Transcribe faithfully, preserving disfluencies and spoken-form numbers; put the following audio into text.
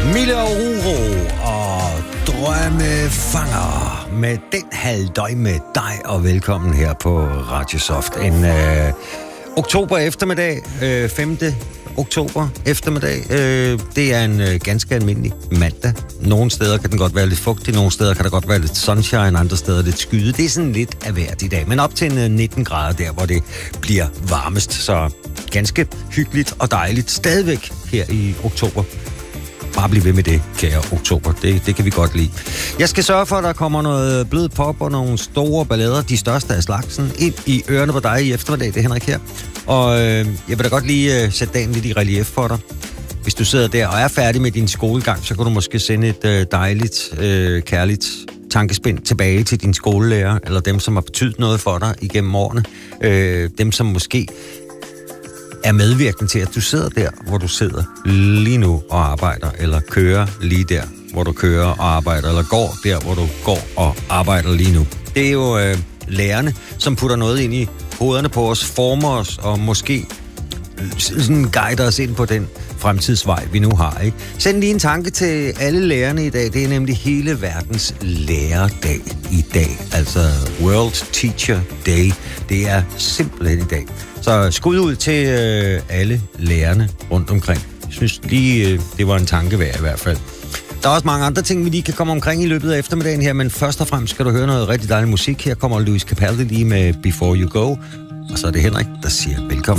Mille Oruro og Drømmefanger med den halvdøj med dig, og velkommen her på Radiosoft. En øh, oktober eftermiddag, øh, femte oktober eftermiddag. Øh, det er en øh, ganske almindelig mandag. Nogle steder kan den godt være lidt fugtig, nogle steder kan der godt være lidt sunshine, andre steder lidt skyde. Det er sådan lidt af hvert i dag, men op til en, nitten grader der, hvor det bliver varmest. Så ganske hyggeligt og dejligt stadigvæk her i oktober. Bare bliv ved med det, kære oktober. Det, det kan vi godt lide. Jeg skal sørge for, at der kommer noget blød pop og nogle store ballader, de største af slagsen, ind i ørerne på dig i eftermiddag. Det er Henrik her. Og øh, jeg vil da godt lige øh, sætte dagen lidt i relief for dig. Hvis du sidder der og er færdig med din skolegang, så kan du måske sende et øh, dejligt, øh, kærligt tankespind tilbage til din skolelærer, eller dem, som har betydet noget for dig igennem årene. Øh, dem, som måske er medvirkende til, at du sidder der, hvor du sidder lige nu og arbejder, eller kører lige der, hvor du kører og arbejder, eller går der, hvor du går og arbejder lige nu. Det er jo øh, lærerne, som putter noget ind i hovederne på os, former os, og måske sådan guider os ind på den fremtidsvej, vi nu har, ikke? Send lige en tanke til alle lærerne i dag. Det er nemlig hele verdens lærerdag i dag. Altså World Teacher Day. Det er simpelthen i dag. Så skud ud til øh, alle lærerne rundt omkring. Jeg synes lige, øh, det var en tanke værd i hvert fald. Der er også mange andre ting, vi lige kan komme omkring i løbet af eftermiddagen her, men først og fremmest skal du høre noget rigtig dejlig musik. Her kommer Lewis Capaldi lige med Before You Go, og så er det Henrik, der siger velkommen.